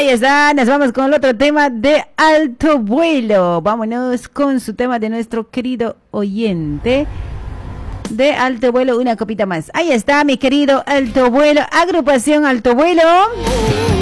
Ahí está, nos vamos con el otro tema de Alto Vuelo. Vámonos con su tema de nuestro querido oyente de Alto Vuelo, una copita más. Ahí está, mi querido Alto Vuelo, agrupación Alto Vuelo.